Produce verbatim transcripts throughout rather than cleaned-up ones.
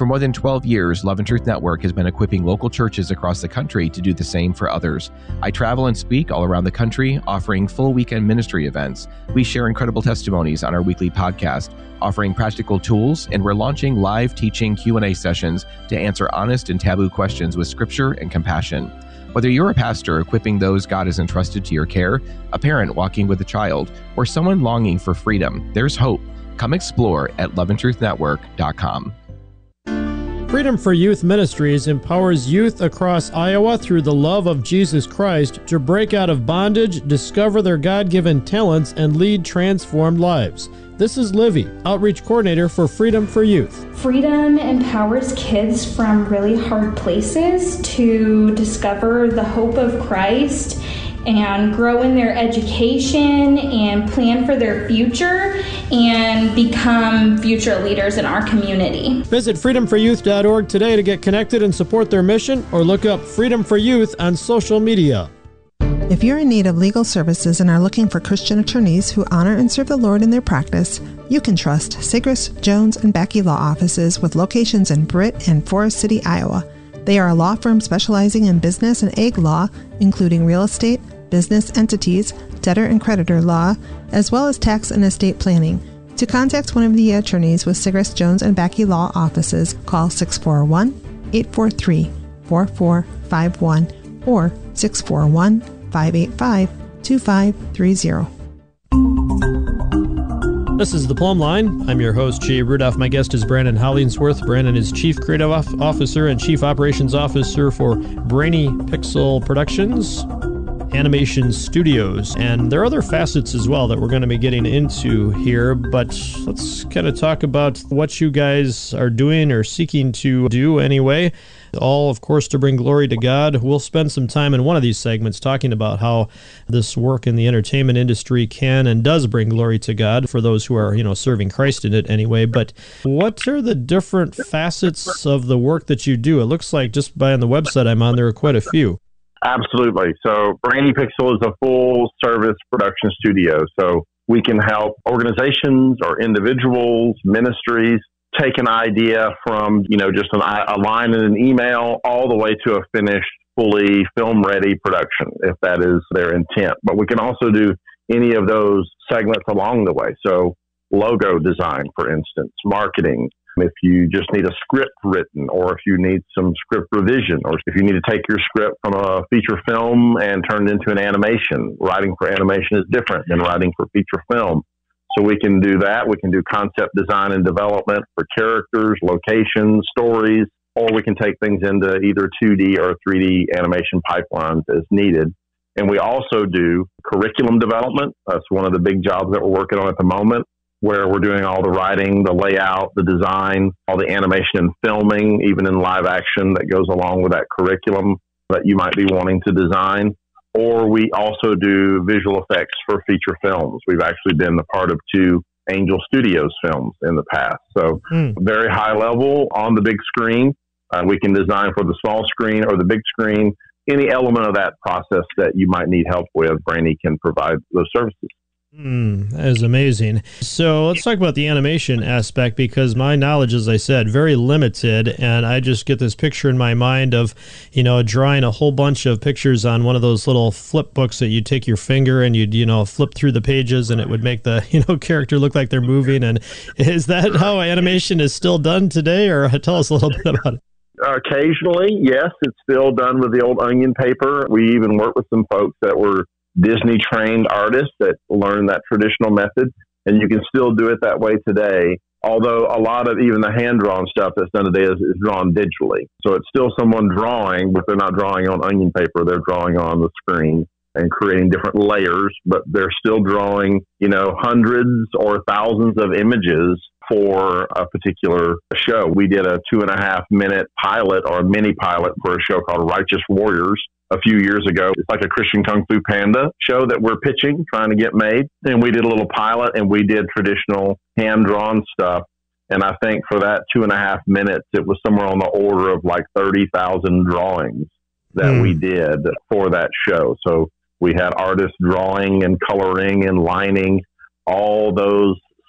For more than twelve years, Love and Truth Network has been equipping local churches across the country to do the same for others. I travel and speak all around the country, offering full weekend ministry events. We share incredible testimonies on our weekly podcast, offering practical tools, and we're launching live teaching Q and A sessions to answer honest and taboo questions with scripture and compassion. Whether you're a pastor equipping those God has entrusted to your care, a parent walking with a child, or someone longing for freedom, there's hope. Come explore at love and truth network dot com. Freedom for Youth Ministries empowers youth across Iowa through the love of Jesus Christ to break out of bondage, discover their God-given talents, and lead transformed lives. This is Livy, Outreach Coordinator for Freedom for Youth. Freedom empowers kids from really hard places to discover the hope of Christ and grow in their education and plan for their future and become future leaders in our community. Visit freedom for youth dot org today to get connected and support their mission, or look up Freedom for Youth on social media. If you're in need of legal services and are looking for Christian attorneys who honor and serve the Lord in their practice, you can trust Sigris, Jones, and Becky Law Offices with locations in Britt and Forest City, Iowa. They are a law firm specializing in business and ag law, including real estate, business entities, debtor and creditor law, as well as tax and estate planning. To contact one of the attorneys with Sigris, Jones, and Becky Law Offices, call six four one, eight four three, four four five one or six four one, five eight five, two five three zero. This is The Plumb Line. I'm your host, Jay Rudolph. My guest is Brandon Hollingsworth. Brandon is Chief Creative Officer and Chief Operations Officer for Brainy Pixel Productions Animation Studios. And there are other facets as well that we're going to be getting into here, but let's kind of talk about what you guys are doing or seeking to do anyway. All, of course, to bring glory to God. We'll spend some time in one of these segments talking about how this work in the entertainment industry can and does bring glory to God for those who are, you know, serving Christ in it anyway. But what are the different facets of the work that you do? It looks like just by on the website I'm on, there are quite a few. Absolutely. So Brainy Pixel is a full-service production studio. So we can help organizations or individuals, ministries, take an idea from, you know, just an, a line in an email all the way to a finished, fully film-ready production, if that is their intent. But we can also do any of those segments along the way. So logo design, for instance, marketing, if you just need a script written, or if you need some script revision, or if you need to take your script from a feature film and turn it into an animation. Writing for animation is different than writing for feature film. So we can do that. We can do concept design and development for characters, locations, stories, or we can take things into either two D or three D animation pipelines as needed. And we also do curriculum development. That's one of the big jobs that we're working on at the moment, where we're doing all the writing, the layout, the design, all the animation and filming, even in live action that goes along with that curriculum that you might be wanting to design. Or we also do visual effects for feature films. We've actually been a part of two Angel Studios films in the past. So mm. very high level on the big screen. Uh, we can design for the small screen or the big screen. Any element of that process that you might need help with, Brainy can provide those services. Mm, that is amazing. So let's talk about the animation aspect, because my knowledge, as I said, very limited, and I just get this picture in my mind of, you know, drawing a whole bunch of pictures on one of those little flip books that you take your finger and you'd, you know, flip through the pages and it would make the, you know, character look like they're moving. And is that how animation is still done today, or tell us a little bit about it? Occasionally, yes, it's still done with the old onion paper. We even work with some folks that were Disney trained artists that learned that traditional method, and you can still do it that way today. Although a lot of even the hand drawn stuff that's done today is, is drawn digitally. So it's still someone drawing, but they're not drawing on onion paper. They're drawing on the screen and creating different layers, but they're still drawing, you know, hundreds or thousands of images for a particular show. We did a two and a half minute pilot or a mini pilot for a show called Righteous Warriors a few years ago. It's like a Christian Kung Fu Panda show that we're pitching, trying to get made. And we did a little pilot and we did traditional hand-drawn stuff. And I think for that two and a half minutes, it was somewhere on the order of like thirty thousand drawings that mm. we did for that show. So we had artists drawing and coloring and lining all those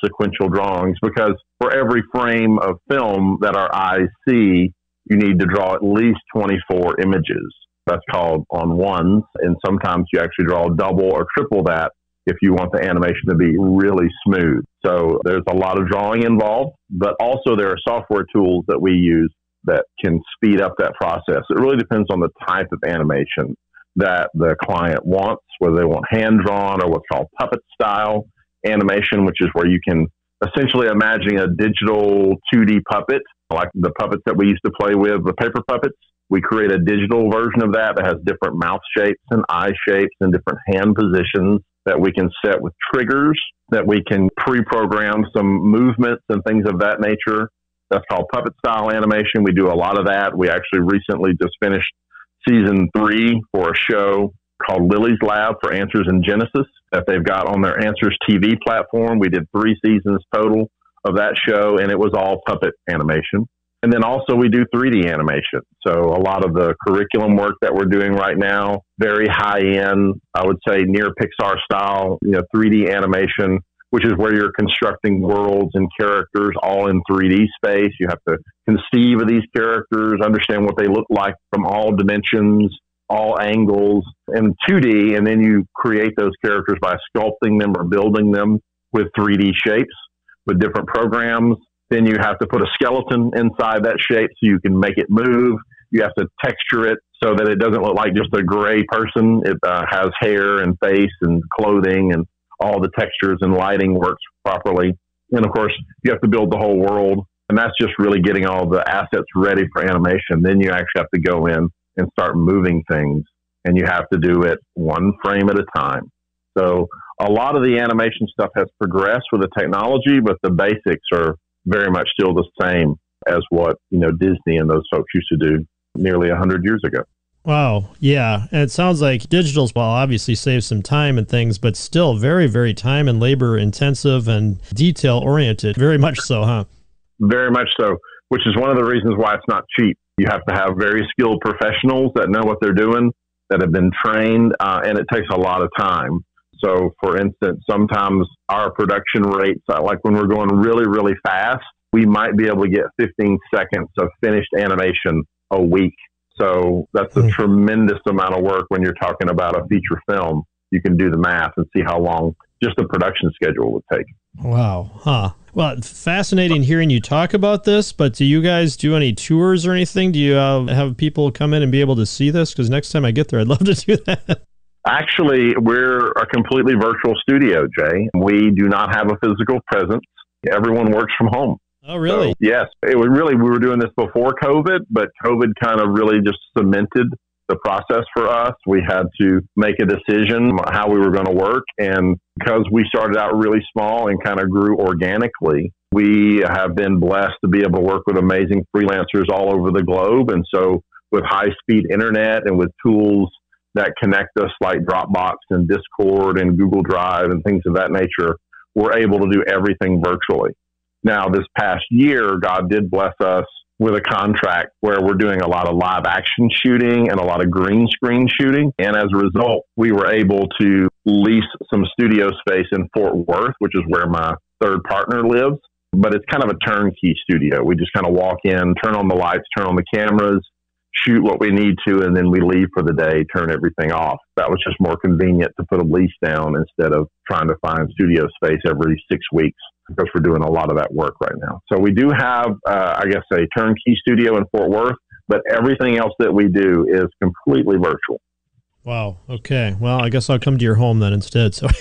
sequential drawings, because for every frame of film that our eyes see, you need to draw at least twenty-four images. That's called on ones. And sometimes you actually draw double or triple that if you want the animation to be really smooth. So there's a lot of drawing involved, but also there are software tools that we use that can speed up that process. It really depends on the type of animation that the client wants, whether they want hand-drawn or what's called puppet style animation, which is where you can essentially imagine a digital two D puppet, like the puppets that we used to play with, the paper puppets. We create a digital version of that that has different mouth shapes and eye shapes and different hand positions that we can set with triggers, that we can pre-program some movements and things of that nature. That's called puppet style animation. We do a lot of that. We actually recently just finished season three for a show called Lily's Lab for Answers in Genesis that they've got on their Answers T V platform. We did three seasons total of that show, and it was all puppet animation. And then also we do three D animation. So a lot of the curriculum work that we're doing right now, very high end, I would say near Pixar style, you know, three D animation, which is where you're constructing worlds and characters all in three D space. You have to conceive of these characters, understand what they look like from all dimensions, all angles, and two D, and then you create those characters by sculpting them or building them with three D shapes with different programs. Then you have to put a skeleton inside that shape so you can make it move. You have to texture it so that it doesn't look like just a gray person. It uh, has hair and face and clothing, and all the textures and lighting works properly. And of course, you have to build the whole world. And that's just really getting all the assets ready for animation. Then you actually have to go in and start moving things. And you have to do it one frame at a time. So a lot of the animation stuff has progressed with the technology, but the basics are very much still the same as what, you know, Disney and those folks used to do nearly one hundred years ago. Wow. Yeah. And it sounds like digital's, well, obviously saves some time and things, but still very, very time and labor intensive and detail oriented. Very much so, huh? Very much so, which is one of the reasons why it's not cheap. You have to have very skilled professionals that know what they're doing, that have been trained, uh, and it takes a lot of time. So, for instance, sometimes our production rates, like when we're going really, really fast, we might be able to get fifteen seconds of finished animation a week. So that's a mm. tremendous amount of work when you're talking about a feature film. You can do the math and see how long just the production schedule would take. Wow. Huh. Well, fascinating hearing you talk about this, but do you guys do any tours or anything? Do you uh, have people come in and be able to see this? Because next time I get there, I'd love to do that. Actually, we're a completely virtual studio, Jay. We do not have a physical presence. Everyone works from home. Oh, really? So, yes. It was really, we were doing this before COVID, but COVID kind of really just cemented the process for us. We had to make a decision how we were going to work. And because we started out really small and kind of grew organically, we have been blessed to be able to work with amazing freelancers all over the globe. And so with high-speed internet and with tools that connect us like Dropbox and Discord and Google Drive and things of that nature, we're able to do everything virtually. Now, this past year, God did bless us with a contract where we're doing a lot of live action shooting and a lot of green screen shooting. And as a result, we were able to lease some studio space in Fort Worth, which is where my third partner lives. But it's kind of a turnkey studio. We just kind of walk in, turn on the lights, turn on the cameras, shoot what we need to, and then we leave for the day, turn everything off. That was just more convenient to put a lease down instead of trying to find studio space every six weeks because we're doing a lot of that work right now. So we do have, uh, I guess, a turnkey studio in Fort Worth, but everything else that we do is completely virtual. Wow. Okay. Well, I guess I'll come to your home then instead. So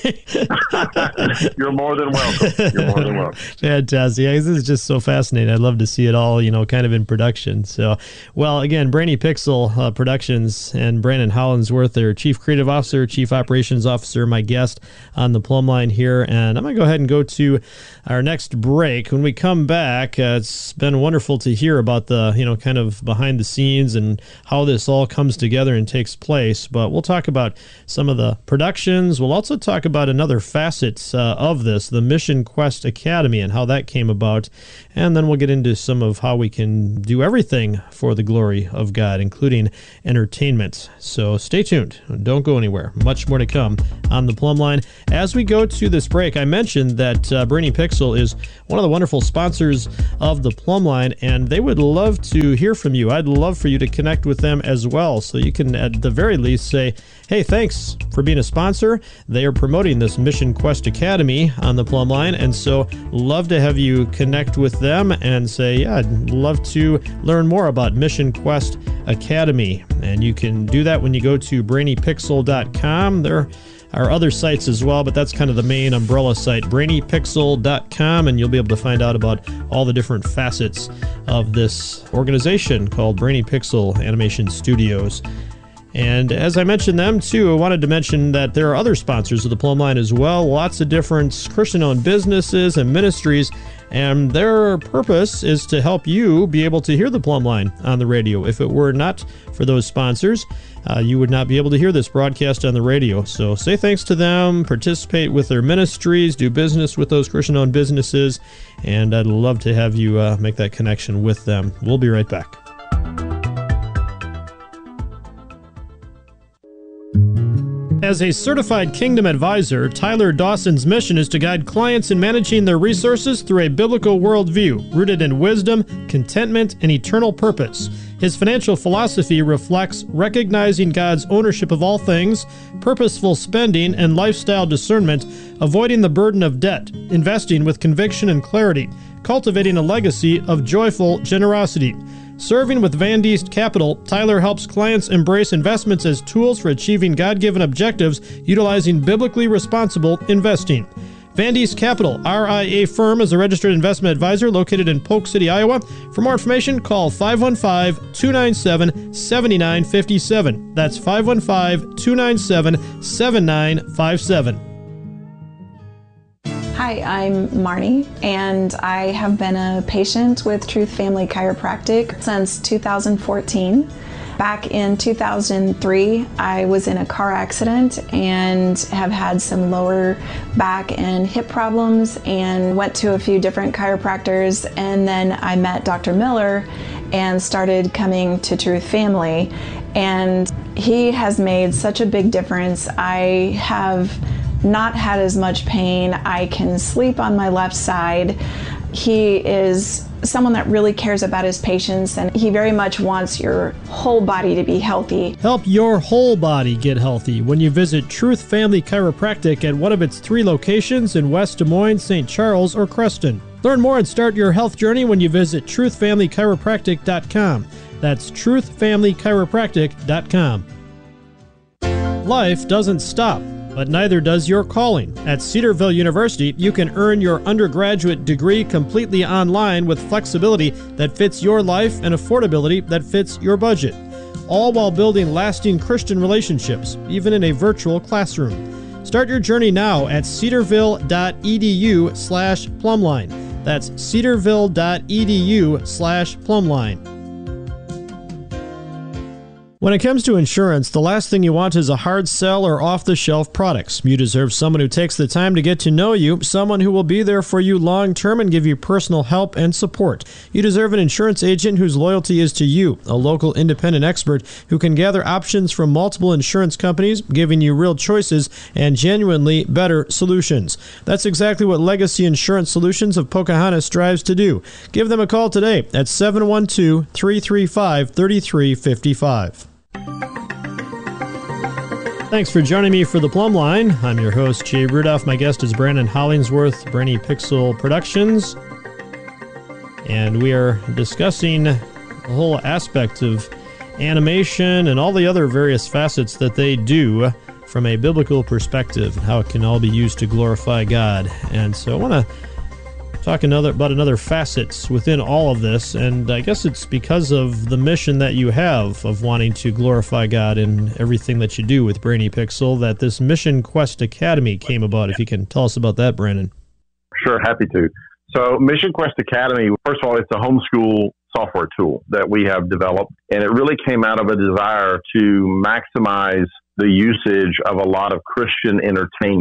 You're more than welcome. You're more than welcome. Fantastic. Yeah, this is just so fascinating. I'd love to see it all, you know, kind of in production. So, well, again, Brainy Pixel uh, Productions and Brandon Hollingsworth, their Chief Creative Officer, Chief Operations Officer, my guest on the plumb line here. And I'm going to go ahead and go to our next break. When we come back, uh, it's been wonderful to hear about the, you know, kind of behind the scenes and how this all comes together and takes place. But we'll talk about some of the productions. We'll also talk about another facet uh, of this, the Mission Quest Academy, and how that came about. and then we'll get into some of how we can do everything for the glory of God, including entertainment. So stay tuned. Don't go anywhere. Much more to come on the Plumb Line. As we go to this break, I mentioned that uh, Brainy Pixel is one of the wonderful sponsors of the Plumb Line, and they would love to hear from you. I'd love for you to connect with them as well, so you can at the very least say, hey, thanks for being a sponsor. They are promoting this Mission Quest Academy on the Plumb Line, and so love to have you connect with them and say, yeah, I'd love to learn more about Mission Quest Academy. And you can do that when you go to brainy pixel dot com. There are other sites as well, but that's kind of the main umbrella site, brainy pixel dot com, and you'll be able to find out about all the different facets of this organization called Brainy Pixel Animation Studios. And as I mentioned them too, I wanted to mention that there are other sponsors of the Plumb Line as well, lots of different Christian-owned businesses and ministries, and their purpose is to help you be able to hear the Plumb Line on the radio. If it were not for those sponsors, uh, you would not be able to hear this broadcast on the radio. So say thanks to them, participate with their ministries, do business with those Christian-owned businesses, and I'd love to have you uh, make that connection with them. We'll be right back. As a certified Kingdom advisor, Tyler Dawson's mission is to guide clients in managing their resources through a biblical worldview rooted in wisdom, contentment, and eternal purpose. His financial philosophy reflects recognizing God's ownership of all things, purposeful spending, and lifestyle discernment, avoiding the burden of debt, investing with conviction and clarity, cultivating a legacy of joyful generosity. Serving with Van Diest Capital, Tyler helps clients embrace investments as tools for achieving God-given objectives utilizing biblically responsible investing. Van Diest Capital, R I A firm, is a registered investment advisor located in Polk City, Iowa. For more information, call five one five, two nine seven, seven nine five seven. That's five one five, two nine seven, seven nine five seven. Hi, I'm Marnie, and I have been a patient with Truth Family Chiropractic since two thousand fourteen. Back in two thousand three, I was in a car accident and have had some lower back and hip problems and went to a few different chiropractors, and then I met Doctor Miller and started coming to Truth Family, and he has made such a big difference. I have not had as much pain. I can sleep on my left side. He is someone that really cares about his patients, and he very much wants your whole body to be healthy. Help your whole body get healthy when you visit Truth Family Chiropractic at one of its three locations in West Des Moines, Saint Charles, or Creston. Learn more and start your health journey when you visit truth family chiropractic dot com. That's truth family chiropractic dot com. Life doesn't stop, but neither does your calling. At Cedarville University, you can earn your undergraduate degree completely online with flexibility that fits your life and affordability that fits your budget, all while building lasting Christian relationships, even in a virtual classroom. Start your journey now at cedarville dot e d u slash plumline. That's cedarville dot e d u slash plumline. When it comes to insurance, the last thing you want is a hard sell or off-the-shelf products. You deserve someone who takes the time to get to know you, someone who will be there for you long-term and give you personal help and support. You deserve an insurance agent whose loyalty is to you, a local independent expert who can gather options from multiple insurance companies, giving you real choices and genuinely better solutions. That's exactly what Legacy Insurance Solutions of Pocahontas strives to do. Give them a call today at seven one two, three three five, three three five five. Thanks for joining me for the Plumb Line. I'm your host, Jay Rudolph. My guest is Brandon Hollingsworth, Brainy Pixel Productions. And we are discussing the whole aspect of animation and all the other various facets that they do from a biblical perspective, and how it can all be used to glorify God. And so I want to talk another about another facets within all of this, and I guess it's because of the mission that you have of wanting to glorify God in everything that you do with Brainy Pixel that this Mission Quest Academy came about. If you can tell us about that, Brandon. Sure, happy to. So Mission Quest Academy, first of all, it's a homeschool software tool that we have developed, and it really came out of a desire to maximize the usage of a lot of Christian entertainment.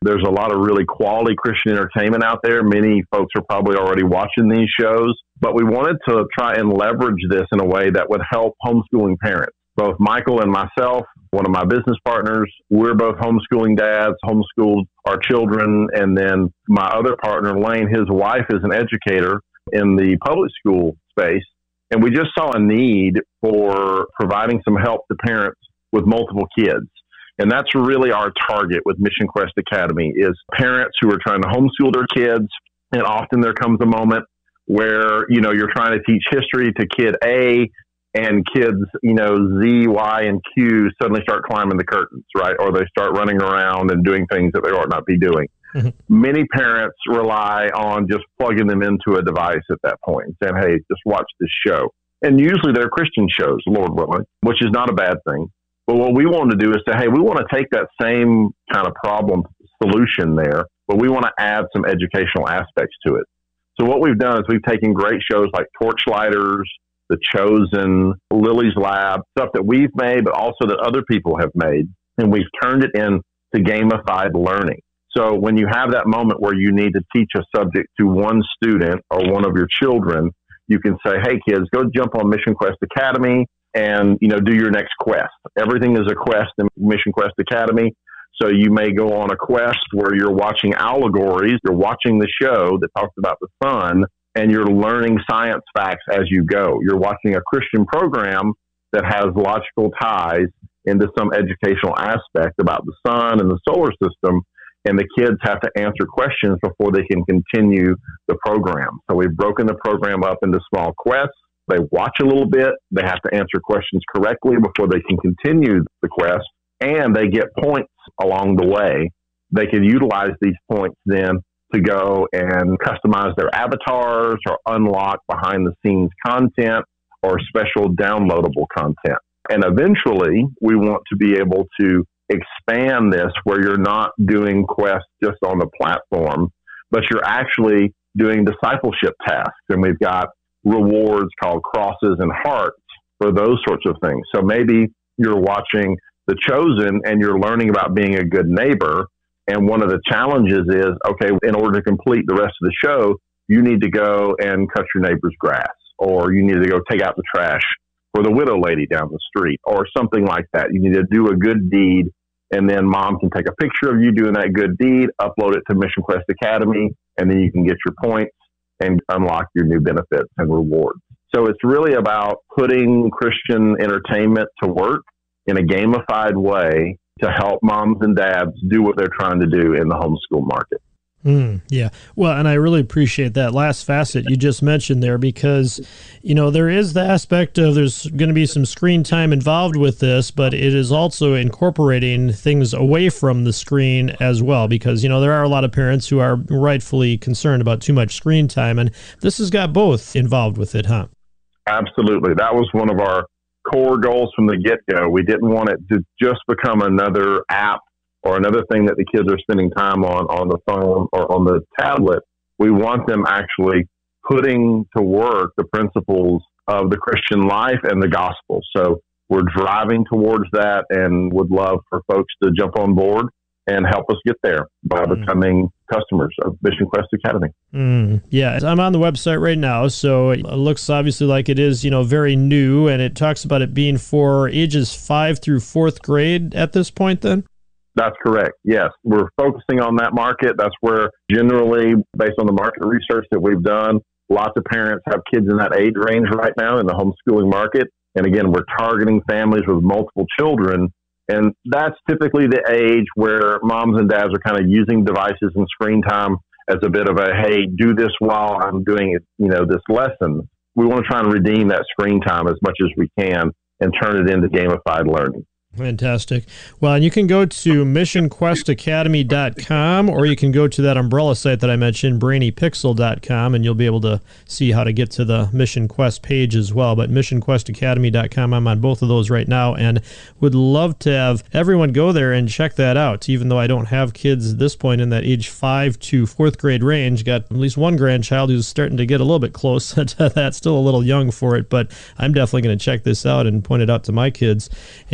There's a lot of really quality Christian entertainment out there. Many folks are probably already watching these shows, but we wanted to try and leverage this in a way that would help homeschooling parents. Both Michael and myself, one of my business partners, we're both homeschooling dads, homeschooled our children. And then my other partner, Lane, his wife is an educator in the public school space. And we just saw a need for providing some help to parents with multiple kids. And that's really our target with Mission Quest Academy is parents who are trying to homeschool their kids. And often there comes a moment where, you know, you're trying to teach history to kid A and kids, you know, Z, Y, and Q suddenly start climbing the curtains, right? Or they start running around and doing things that they ought not be doing. Mm-hmm. Many parents rely on just plugging them into a device at that point and saying, hey, just watch this show. And usually they're Christian shows, Lord willing, which is not a bad thing. But what we want to do is say, hey, we want to take that same kind of problem solution there, but we want to add some educational aspects to it. So what we've done is we've taken great shows like Torchlighters, The Chosen, Lily's Lab, stuff that we've made, but also that other people have made, and we've turned it into gamified learning. So when you have that moment where you need to teach a subject to one student or one of your children, you can say, hey, kids, go jump on Mission Quest Academy and, you know, do your next quest. Everything is a quest in Mission Quest Academy. So you may go on a quest where you're watching allegories, you're watching the show that talks about the sun, and you're learning science facts as you go. You're watching a Christian program that has logical ties into some educational aspect about the sun and the solar system, and the kids have to answer questions before they can continue the program. So we've broken the program up into small quests. They watch a little bit. They have to answer questions correctly before they can continue the quest, and they get points along the way. They can utilize these points then to go and customize their avatars or unlock behind-the-scenes content or special downloadable content. And eventually, we want to be able to expand this where you're not doing quests just on the platform, but you're actually doing discipleship tasks. And we've got rewards called crosses and hearts for those sorts of things. So maybe you're watching The Chosen and you're learning about being a good neighbor. And one of the challenges is, okay, in order to complete the rest of the show, you need to go and cut your neighbor's grass, or you need to go take out the trash for the widow lady down the street, or something like that. You need to do a good deed, and then mom can take a picture of you doing that good deed, upload it to Mission Quest Academy, and then you can get your points and unlock your new benefits and rewards. So it's really about putting Christian entertainment to work in a gamified way to help moms and dads do what they're trying to do in the homeschool market. Mm, yeah. Well, and I really appreciate that last facet you just mentioned there, because, you know, there is the aspect of there's going to be some screen time involved with this, but it is also incorporating things away from the screen as well, because, you know, there are a lot of parents who are rightfully concerned about too much screen time, and this has got both involved with it, huh? Absolutely. That was one of our core goals from the get-go. We didn't want it to just become another app or another thing that the kids are spending time on on the phone or on the tablet. We want them actually putting to work the principles of the Christian life and the gospel. So we're driving towards that and would love for folks to jump on board and help us get there by mm. becoming customers of Mission Quest Academy. Mm, yeah, I'm on the website right now, so it looks obviously like it is, you know, very new, and it talks about it being for ages five through fourth grade at this point then? That's correct. Yes. We're focusing on that market. That's where generally, based on the market research that we've done, lots of parents have kids in that age range right now in the homeschooling market. And again, we're targeting families with multiple children. And that's typically the age where moms and dads are kind of using devices and screen time as a bit of a, hey, do this while I'm doing it, you know, this lesson. We want to try and redeem that screen time as much as we can and turn it into gamified learning. Fantastic. Well, and you can go to mission quest academy dot com, or you can go to that umbrella site that I mentioned, brainy pixel dot com, and you'll be able to see how to get to the Mission Quest page as well. But mission quest academy dot com, I'm on both of those right now, and would love to have everyone go there and check that out. Even though I don't have kids at this point in that age five to fourth grade range, got at least one grandchild who's starting to get a little bit close to that, still a little young for it, but I'm definitely going to check this out and point it out to my kids and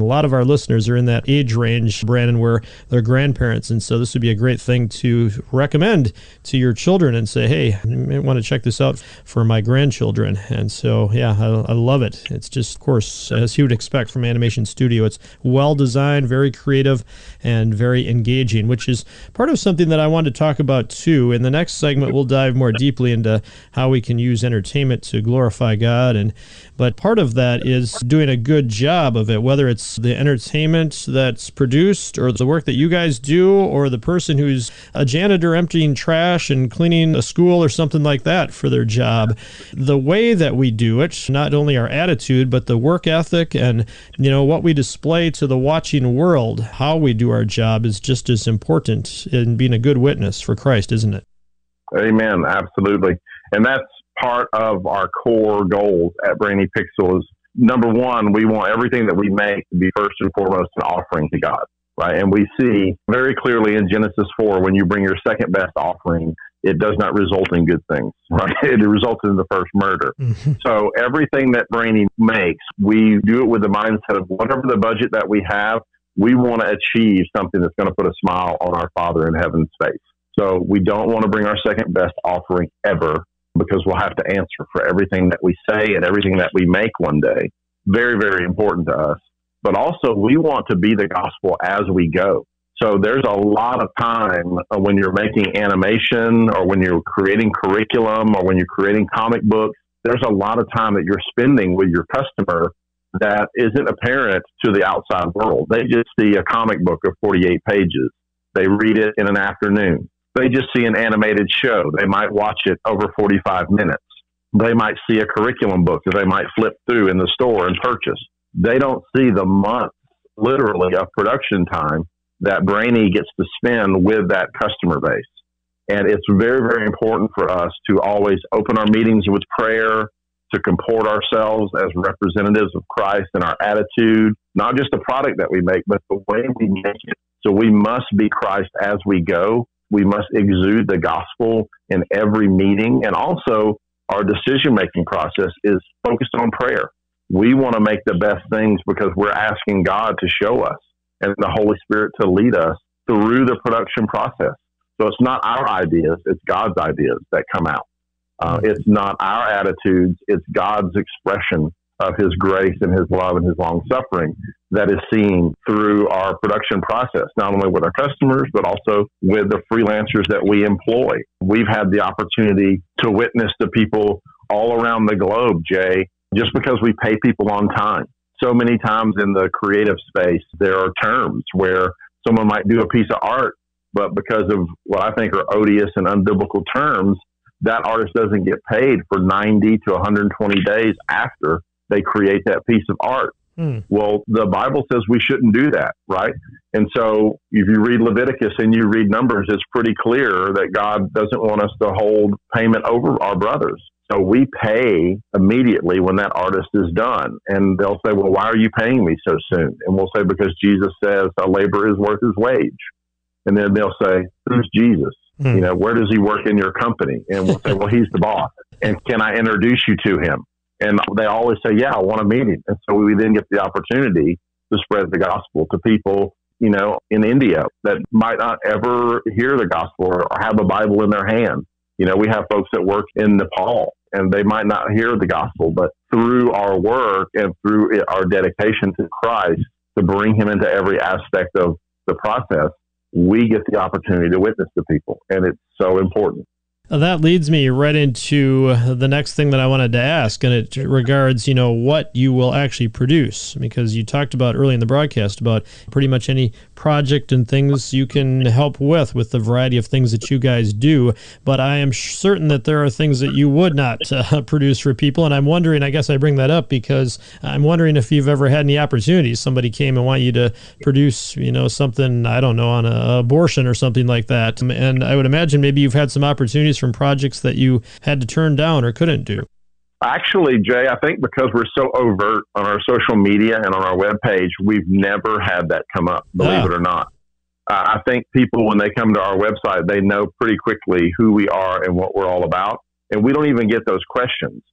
lot of our listeners are in that age range, Brandon, where they're grandparents. And so this would be a great thing to recommend to your children and say, hey, you may want to check this out for my grandchildren. And so, yeah, I, I love it. It's just, of course, as you would expect from Animation Studio, it's well designed, very creative, and very engaging, which is part of something that I wanted to talk about too. In the next segment, we'll dive more deeply into how we can use entertainment to glorify God. And but part of that is doing a good job of it, whether it's the entertainment that's produced or the work that you guys do, or the person who's a janitor emptying trash and cleaning a school or something like that for their job. The way that we do it, not only our attitude, but the work ethic and, you know, what we display to the watching world, how we do our job is just as important in being a good witness for Christ, isn't it? Amen. Absolutely. And that's part of our core goals at Brainy Pixel is, number one, we want everything that we make to be first and foremost an offering to God, right? And we see very clearly in Genesis four, when you bring your second best offering, it does not result in good things, right? It results in the first murder. Mm-hmm. So everything that Brainy makes, we do it with the mindset of whatever the budget that we have, we want to achieve something that's going to put a smile on our Father in heaven's face. So we don't want to bring our second best offering ever, because we'll have to answer for everything that we say and everything that we make one day. Very, very important to us. But also, we want to be the gospel as we go. So there's a lot of time when you're making animation or when you're creating curriculum or when you're creating comic books, there's a lot of time that you're spending with your customer that isn't apparent to the outside world. They just see a comic book of forty-eight pages. They read it in an afternoon. They just see an animated show. They might watch it over forty-five minutes. They might see a curriculum book that they might flip through in the store and purchase. They don't see the months, literally, of production time that Brainy gets to spend with that customer base. And it's very, very important for us to always open our meetings with prayer, to comport ourselves as representatives of Christ in our attitude, not just the product that we make, but the way we make it. So we must be Christ as we go. We must exude the gospel in every meeting. And also, our decision-making process is focused on prayer. We want to make the best things because we're asking God to show us and the Holy Spirit to lead us through the production process. So it's not our ideas, it's God's ideas that come out. Uh, it's not our attitudes, it's God's expression of his grace and his love and his long suffering that is seen through our production process, not only with our customers, but also with the freelancers that we employ. We've had the opportunity to witness to people all around the globe, Jay, just because we pay people on time. So many times in the creative space, there are terms where someone might do a piece of art, but because of what I think are odious and unbiblical terms, that artist doesn't get paid for ninety to one hundred twenty days after they create that piece of art. Hmm. Well, the Bible says we shouldn't do that, right? And so if you read Leviticus and you read Numbers, it's pretty clear that God doesn't want us to hold payment over our brothers. So we pay immediately when that artist is done. And they'll say, well, why are you paying me so soon? And we'll say, because Jesus says a laborer is worth his wage. And then they'll say, who's Jesus? Hmm. You know, where does he work in your company? And we'll say, well, he's the boss. And can I introduce you to him? And they always say, yeah, I want to meet him. And so we then get the opportunity to spread the gospel to people, you know, in India that might not ever hear the gospel or have a Bible in their hand. You know, we have folks that work in Nepal and they might not hear the gospel, but through our work and through our dedication to Christ to bring him into every aspect of the process, we get the opportunity to witness to people. And it's so important. That leads me right into the next thing that I wanted to ask, and it regards, you know, what you will actually produce, because you talked about early in the broadcast about pretty much any project and things you can help with, with the variety of things that you guys do. But I am certain that there are things that you would not uh, produce for people, and I'm wondering, I guess I bring that up because I'm wondering if you've ever had any opportunities. Somebody came and want you to produce, you know, something, I don't know, on a abortion or something like that. And I would imagine maybe you've had some opportunities from projects that you had to turn down or couldn't do. Actually, Jay, I think because we're so overt on our social media and on our webpage, we've never had that come up, believe oh. it or not. Uh, I think people, when they come to our website, they know pretty quickly who we are and what we're all about. And we don't even get those questions.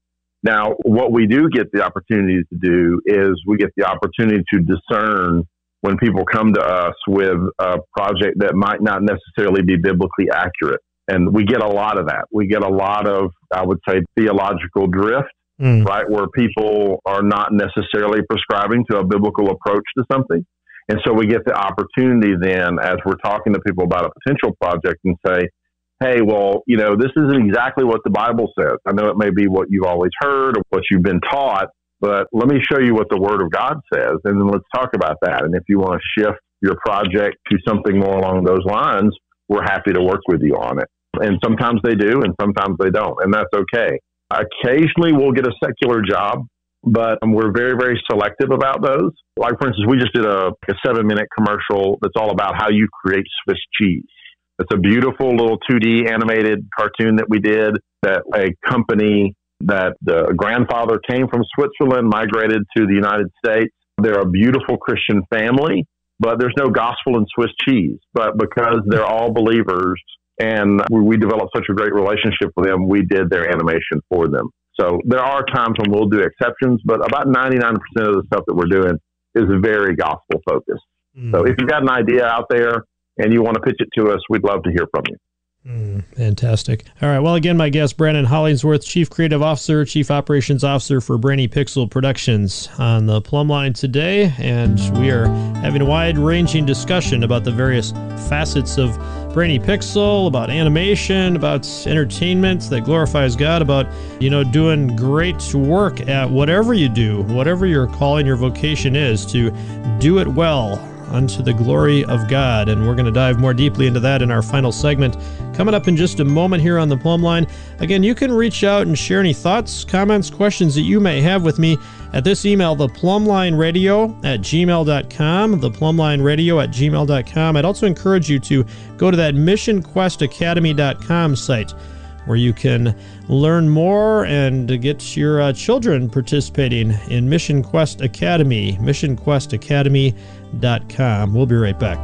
Now, what we do get the opportunity to do is we get the opportunity to discern when people come to us with a project that might not necessarily be biblically accurate. And we get a lot of that. We get a lot of, I would say, theological drift, mm. right, where people are not necessarily prescribing to a biblical approach to something. And so we get the opportunity then, as we're talking to people about a potential project, and say, hey, well, you know, this isn't exactly what the Bible says. I know it may be what you've always heard or what you've been taught, but let me show you what the Word of God says, and then let's talk about that. And if you want to shift your project to something more along those lines, we're happy to work with you on it. And sometimes they do, and sometimes they don't, and that's okay. Occasionally, we'll get a secular job, but we're very, very selective about those. Like, for instance, we just did a, a seven-minute commercial that's all about how you create Swiss cheese. It's a beautiful little two D animated cartoon that we did, that a company that the grandfather came from Switzerland, migrated to the United States. They're a beautiful Christian family, but there's no gospel in Swiss cheese. But because they're all believers and we developed such a great relationship with them, we did their animation for them. So there are times when we'll do exceptions, but about ninety-nine percent of the stuff that we're doing is very gospel focused. Mm. So if you've got an idea out there and you want to pitch it to us, we'd love to hear from you. Mm, fantastic. All right. Well, again, my guest, Brandon Hollingsworth, Chief Creative Officer, Chief Operations Officer for Brainy Pixel Productions, on the Plumb Line today. And we are having a wide-ranging discussion about the various facets of Brainy Pixel, about animation, about entertainment that glorifies God, about, you know, doing great work at whatever you do, whatever your calling, your vocation is, to do it well unto the glory of God. And we're going to dive more deeply into that in our final segment coming up in just a moment here on the Plumb Line. Again, you can reach out and share any thoughts, comments, questions that you may have with me at this email, the plumblineradio at gmail dot com, the plumblineradio at gmail dot com. I'd also encourage you to go to that mission quest academy dot com site, where you can learn more and get your uh, children participating in Mission Quest Academy, mission quest academy dot com. We'll be right back.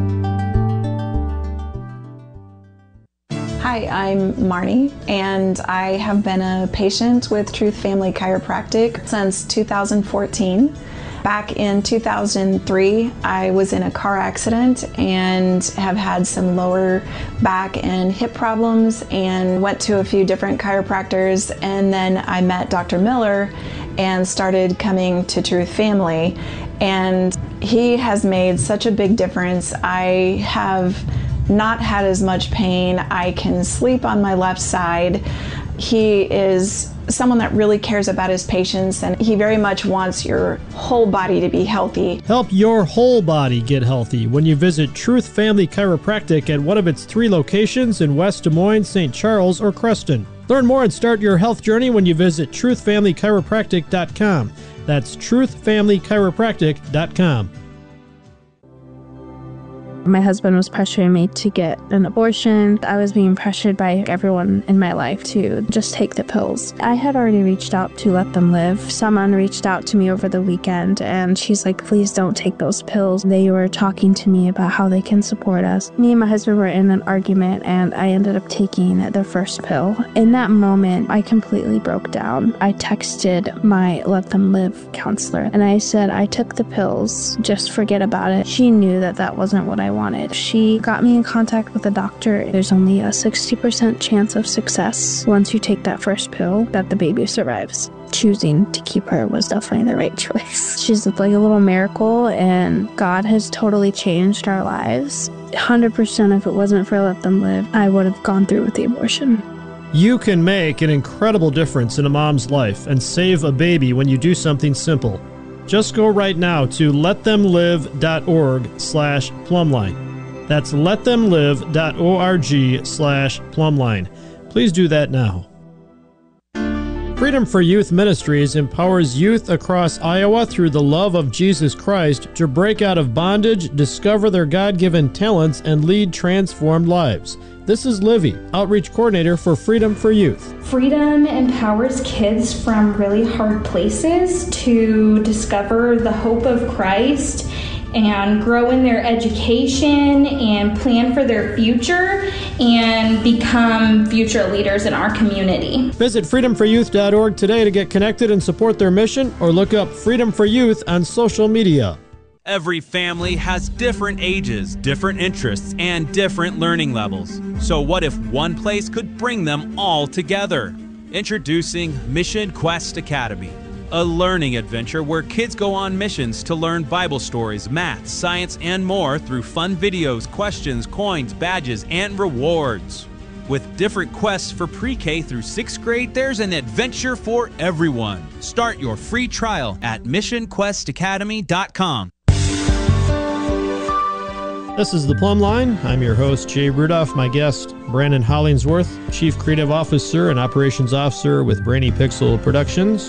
Hi, I'm Marnie, and I have been a patient with Truth Family Chiropractic since two thousand fourteen. Back in two thousand three, I was in a car accident and have had some lower back and hip problems, and went to a few different chiropractors, and then I met Doctor Miller and started coming to Truth Family, and he has made such a big difference. I have not had as much pain. I can sleep on my left side. He is someone that really cares about his patients, and he very much wants your whole body to be healthy. Help your whole body get healthy when you visit Truth Family Chiropractic at one of its three locations in West Des Moines, Saint Charles, or Creston. Learn more and start your health journey when you visit truth family chiropractic dot com. That's truth family chiropractic dot com. My husband was pressuring me to get an abortion. I was being pressured by everyone in my life to just take the pills. I had already reached out to Let Them Live. Someone reached out to me over the weekend, and she's like, please don't take those pills. They were talking to me about how they can support us. Me and my husband were in an argument, and I ended up taking the first pill. In that moment, I completely broke down. I texted my Let Them Live counselor, and I said, I took the pills. Just forget about it. She knew that that wasn't what I wanted. She got me in contact with a doctor. There's only a sixty percent chance of success once you take that first pill that the baby survives. Choosing to keep her was definitely the right choice. She's like a little miracle, and God has totally changed our lives. one hundred percent if it wasn't for Let Them Live, I would have gone through with the abortion. You can make an incredible difference in a mom's life and save a baby when you do something simple. Just go right now to let them live dot org slash plumbline. That's let them live dot org slash plumbline. Please do that now. Freedom for Youth Ministries empowers youth across Iowa through the love of Jesus Christ to break out of bondage, discover their God-given talents, and lead transformed lives. This is Livy, Outreach Coordinator for Freedom for Youth. Freedom empowers kids from really hard places to discover the hope of Christ and grow in their education and plan for their future and become future leaders in our community. Visit freedom for youth dot org today to get connected and support their mission, or look up Freedom for Youth on social media. Every family has different ages, different interests, and different learning levels. So what if one place could bring them all together? Introducing Mission Quest Academy, a learning adventure where kids go on missions to learn Bible stories, math, science, and more through fun videos, questions, coins, badges, and rewards. With different quests for pre-K through sixth grade, there's an adventure for everyone. Start your free trial at mission quest academy dot com. This is The Plumb Line. I'm your host, Jay Rudolph. My guest, Brandon Hollingsworth, Chief Creative Officer and Operations Officer with Brainy Pixel Productions.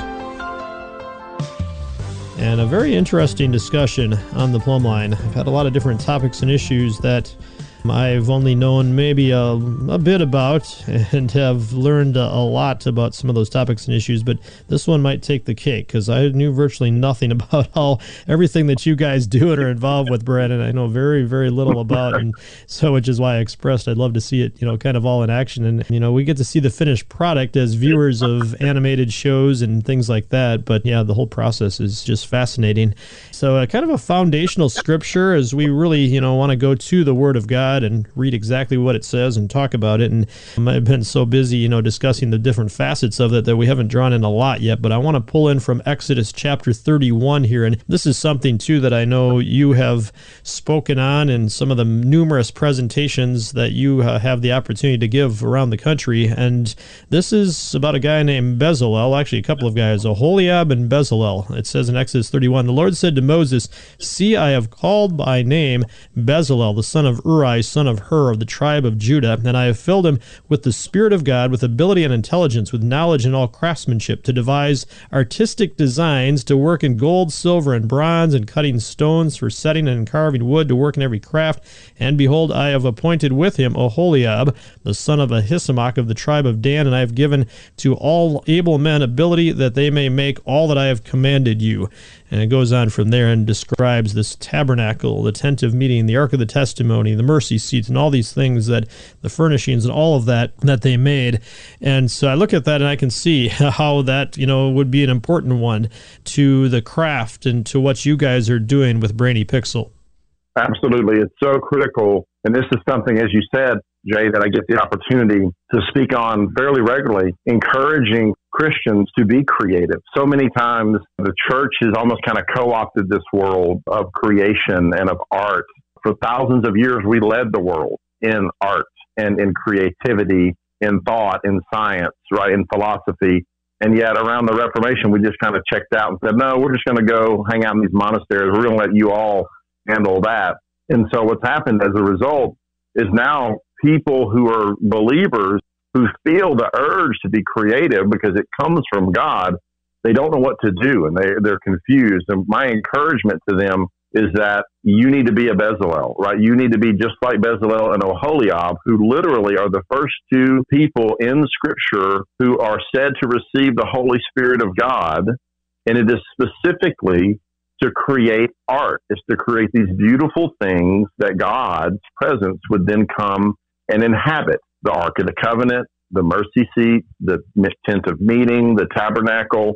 And a very interesting discussion on The Plumb Line. I've had a lot of different topics and issues that I've only known maybe a, a bit about and have learned a, a lot about some of those topics and issues, but this one might take the cake because I knew virtually nothing about how everything that you guys do and are involved with, Brandon. I know very, very little about, and so which is why I expressed I'd love to see it, you know, kind of all in action. And, you know, we get to see the finished product as viewers of animated shows and things like that, but yeah, the whole process is just fascinating. So uh, kind of a foundational scripture as we really, you know, want to go to the Word of God and read exactly what it says and talk about it. And I've been so busy, you know, discussing the different facets of it that we haven't drawn in a lot yet, but I want to pull in from Exodus chapter thirty-one here. And this is something too that I know you have spoken on in some of the numerous presentations that you uh, have the opportunity to give around the country. And this is about a guy named Bezalel, actually a couple of guys, Oholiab and Bezalel. It says in Exodus thirty-one, the Lord said to Moses, "See, I have called by name Bezalel, the son of Uri, son of Hur, of the tribe of Judah, and I have filled him with the Spirit of God, with ability and intelligence, with knowledge and all craftsmanship, to devise artistic designs, to work in gold, silver, and bronze, and cutting stones, for setting and carving wood, to work in every craft. And behold, I have appointed with him Oholiab, the son of Ahisamach, of the tribe of Dan, and I have given to all able men ability that they may make all that I have commanded you." And it goes on from there and describes this tabernacle, the tent of meeting, the ark of the testimony, the mercy seats, and all these things, that the furnishings and all of that that they made. And so I look at that and I can see how that, you know, would be an important one to the craft and to what you guys are doing with Brainy Pixel. Absolutely. It's so critical. And this is something, as you said, Jay, that I get the opportunity to speak on fairly regularly, encouraging Christians to be creative. So many times the church has almost kind of co-opted this world of creation and of art. For thousands of years, we led the world in art and in creativity, in thought, in science, right, in philosophy. And yet around the Reformation, we just kind of checked out and said, no, we're just going to go hang out in these monasteries. We're going to let you all handle that. And so what's happened as a result is now people who are believers who feel the urge to be creative because it comes from God, they don't know what to do and they, they're confused. And my encouragement to them is that you need to be a Bezalel, right? You need to be just like Bezalel and Oholiab, who literally are the first two people in Scripture who are said to receive the Holy Spirit of God. And it is specifically to create art. It's to create these beautiful things that God's presence would then come and inhabit. The Ark of the Covenant, the mercy seat, the tent of meeting, the tabernacle.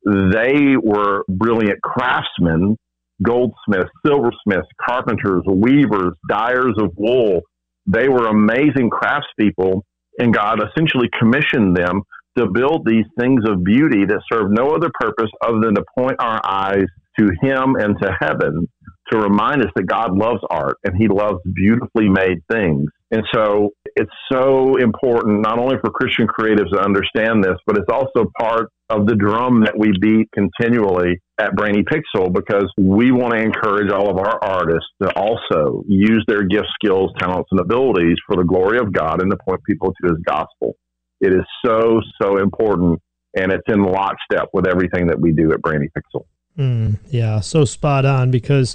They were brilliant craftsmen, goldsmiths, silversmiths, carpenters, weavers, dyers of wool. They were amazing craftspeople, and God essentially commissioned them to build these things of beauty that serve no other purpose other than to point our eyes to Him and to heaven, to remind us that God loves art and He loves beautifully made things. And so it's so important, not only for Christian creatives to understand this, but it's also part of the drum that we beat continually at Brainy Pixel, because we want to encourage all of our artists to also use their gifts, skills, talents, and abilities for the glory of God and to point people to His gospel. It is so, so important, and it's in lockstep with everything that we do at Brainy Pixel. Mm, yeah, so spot on, because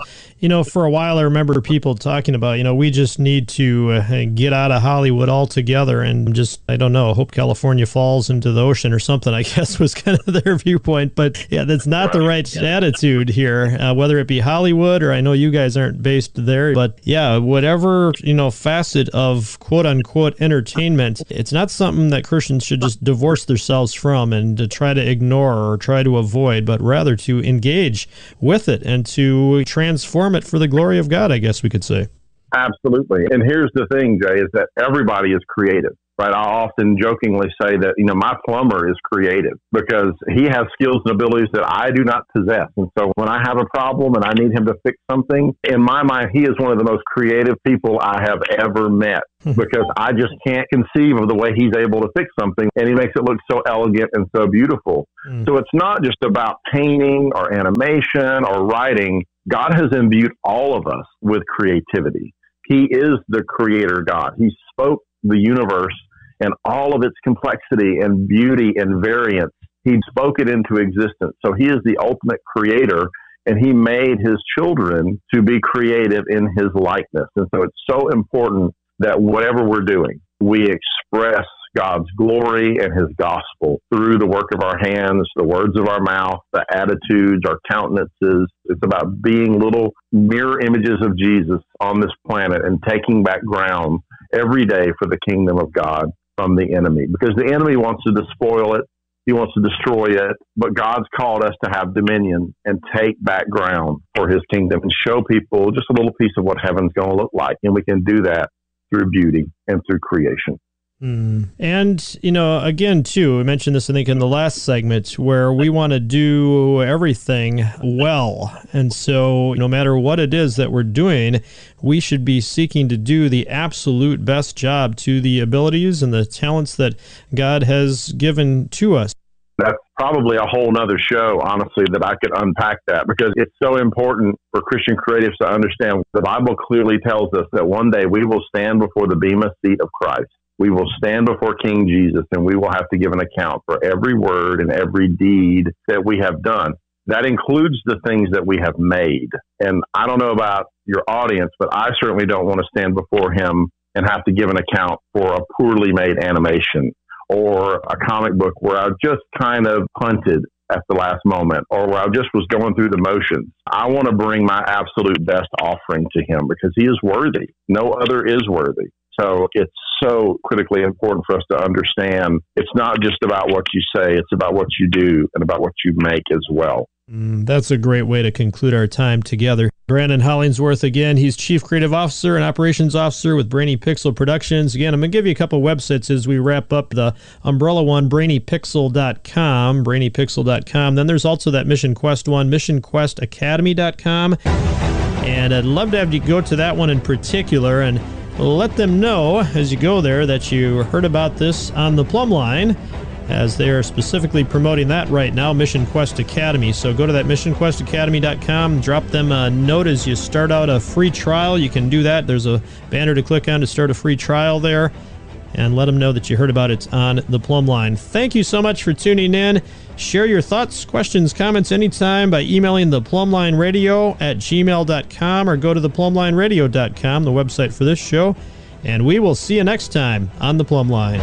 You know, for a while, I remember people talking about, you know, we just need to uh, get out of Hollywood altogether and just, I don't know, hope California falls into the ocean or something, I guess was kind of their viewpoint. But yeah, that's not the right yeah. attitude here, uh, whether it be Hollywood or I know you guys aren't based there. But yeah, whatever, you know, facet of quote unquote entertainment, it's not something that Christians should just divorce themselves from and to try to ignore or try to avoid, but rather to engage with it and to transform it for the glory of God, I guess we could say. Absolutely. And here's the thing, Jay, is that everybody is creative, right? I often jokingly say that, you know, my plumber is creative because he has skills and abilities that I do not possess. And so when I have a problem and I need him to fix something, in my mind, he is one of the most creative people I have ever met because I just can't conceive of the way he's able to fix something. And he makes it look so elegant and so beautiful. Mm. So it's not just about painting or animation or writing. God has imbued all of us with creativity. He is the creator God. He spoke the universe and all of its complexity and beauty and variance. He spoke it into existence. So he is the ultimate creator, and he made his children to be creative in his likeness. And so it's so important that whatever we're doing, we express God's glory and his gospel through the work of our hands, the words of our mouth, the attitudes, our countenances. It's about being little mirror images of Jesus on this planet and taking back ground every day for the kingdom of God from the enemy. Because the enemy wants to despoil it. He wants to destroy it. But God's called us to have dominion and take back ground for his kingdom and show people just a little piece of what heaven's going to look like. And we can do that through beauty and through creation. Mm. And, you know, again, too, we mentioned this, I think, in the last segment, where we want to do everything well. And so no matter what it is that we're doing, we should be seeking to do the absolute best job to the abilities and the talents that God has given to us. That's probably a whole nother show, honestly, that I could unpack that, because it's so important for Christian creatives to understand. The Bible clearly tells us that one day we will stand before the bema seat of Christ. We will stand before King Jesus, and we will have to give an account for every word and every deed that we have done. That includes the things that we have made. And I don't know about your audience, but I certainly don't want to stand before him and have to give an account for a poorly made animation or a comic book where I just kind of punted at the last moment or where I just was going through the motions. I want to bring my absolute best offering to him because he is worthy. No other is worthy. So it's so critically important for us to understand it's not just about what you say, it's about what you do and about what you make as well. Mm, that's a great way to conclude our time together. Brandon Hollingsworth, again, he's Chief Creative Officer and Operations Officer with Brainy Pixel Productions. Again, I'm going to give you a couple websites as we wrap up. The umbrella one, brainy pixel dot com, brainy pixel dot com. Then there's also that Mission Quest one, mission quest academy dot com. And I'd love to have you go to that one in particular and let them know as you go there that you heard about this on the Plumb Line, as they are specifically promoting that right now, Mission Quest Academy. So go to that mission quest academy dot com, drop them a note as you start out a free trial. You can do that. There's a banner to click on to start a free trial there, and let them know that you heard about it on the Plumb Line. Thank you so much for tuning in. Share your thoughts, questions, comments anytime by emailing the Plumline Radio at gmail dot com or go to the plumline radio dot com, the website for this show. And we will see you next time on the Plumb Line.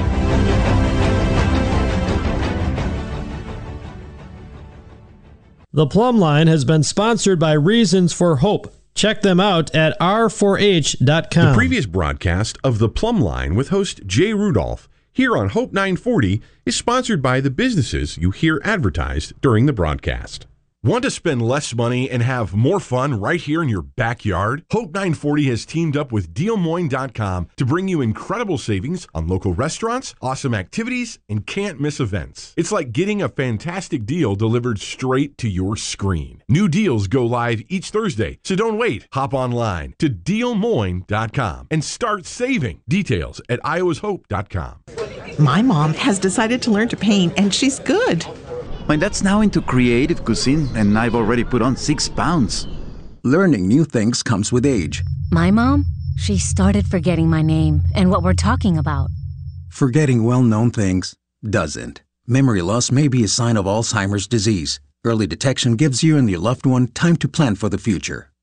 The Plumb Line has been sponsored by Reasons for Hope. Check them out at r four h dot com. The previous broadcast of The Plumb Line with host Jay Rudolph here on Hope nine forty is sponsored by the businesses you hear advertised during the broadcast. Want to spend less money and have more fun right here in your backyard? Hope nine forty has teamed up with deal moine dot com to bring you incredible savings on local restaurants, awesome activities, and can't miss events. It's like getting a fantastic deal delivered straight to your screen. New deals go live each Thursday, so don't wait. Hop online to deal moine dot com and start saving. Details at iowas hope dot com. My mom has decided to learn to paint, and she's good. My dad's now into creative cuisine, and I've already put on six pounds. Learning new things comes with age. My mom, she started forgetting my name and what we're talking about. Forgetting well-known things doesn't. Memory loss may be a sign of Alzheimer's disease. Early detection gives you and your loved one time to plan for the future.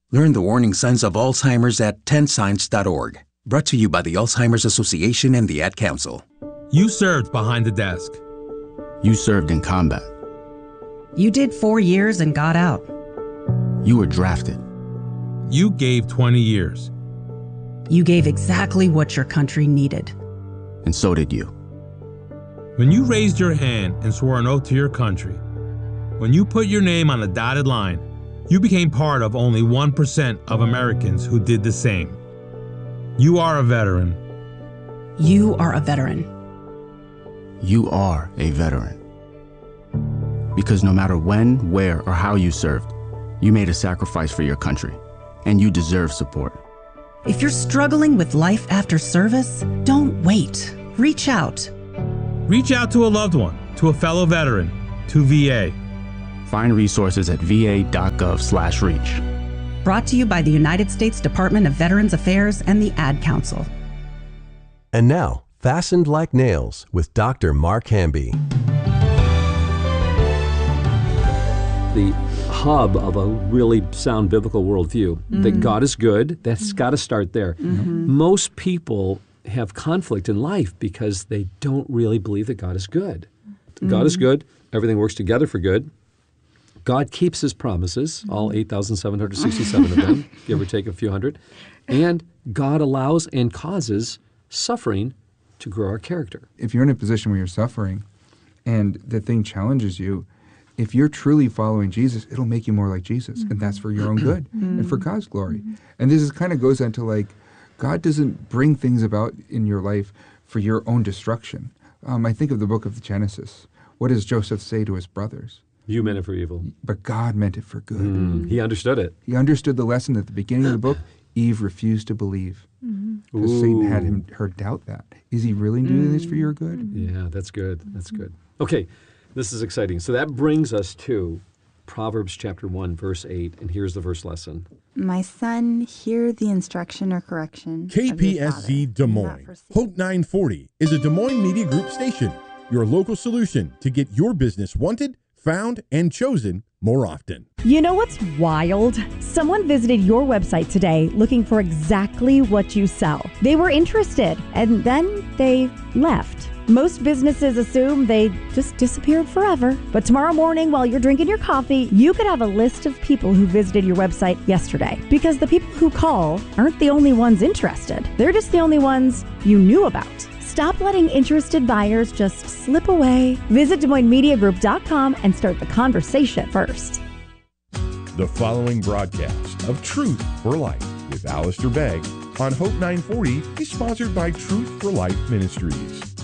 Learn the warning signs of Alzheimer's at ten signs dot org. Brought to you by the Alzheimer's Association and the Ad Council. You served behind the desk. You served in combat. You did four years and got out. You were drafted. You gave twenty years. You gave exactly what your country needed. And so did you. When you raised your hand and swore an oath to your country, when you put your name on a dotted line, you became part of only one percent of Americans who did the same. You are a veteran. You are a veteran. You are a veteran. Because no matter when, where, or how you served, you made a sacrifice for your country, and you deserve support. If you're struggling with life after service, don't wait. Reach out. Reach out to a loved one, to a fellow veteran, to V A. Find resources at va.gov slash reach. Brought to you by the United States Department of Veterans Affairs and the Ad Council. And now, Fastened Like Nails with Doctor Mark Hamby. The hub of a really sound biblical worldview, mm-hmm. that God is good, that's mm-hmm. got to start there. Mm-hmm. Most people have conflict in life because they don't really believe that God is good. Mm-hmm. God is good, everything works together for good. God keeps his promises, all eight thousand seven hundred sixty-seven of them, give or take a few hundred. And God allows and causes suffering to grow our character. If you're in a position where you're suffering and the thing challenges you, if you're truly following Jesus, it'll make you more like Jesus. Mm-hmm. And that's for your own good mm-hmm. and for God's glory. Mm-hmm. And this is kind of goes into like, God doesn't bring things about in your life for your own destruction. Um, I think of the book of Genesis. What does Joseph say to his brothers? You meant it for evil. But God meant it for good. Mm, he understood it. He understood the lesson at the beginning of the book. Eve refused to believe because mm-hmm. Satan had him her doubt that. Is he really doing mm. this for your good? Yeah, that's good. That's good. Okay, this is exciting. So that brings us to Proverbs chapter one, verse eight. And here's the verse lesson. My son, hear the instruction or correction. K P S C Des Moines. Hope nine forty is a Des Moines Media Group station. Your local solution to get your business wanted, found, and chosen more often. You know what's wild? Someone visited your website today looking for exactly what you sell. They were interested, and then they left. Most businesses assume they just disappeared forever. But tomorrow morning, while you're drinking your coffee, you could have a list of people who visited your website yesterday. Because the people who call aren't the only ones interested. They're just the only ones you knew about. Stop letting interested buyers just slip away. Visit Des Moines Media Group dot com and start the conversation first. The following broadcast of Truth for Life with Alistair Begg on Hope nine forty is sponsored by Truth for Life Ministries.